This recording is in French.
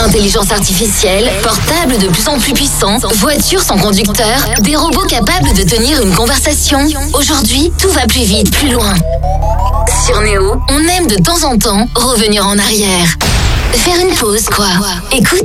Intelligence artificielle, portables de plus en plus puissants, voitures sans conducteur, des robots capables de tenir une conversation. Aujourd'hui, tout va plus vite, plus loin. Sur Néo, on aime de temps en temps revenir en arrière. Faire une pause, quoi. Écoute,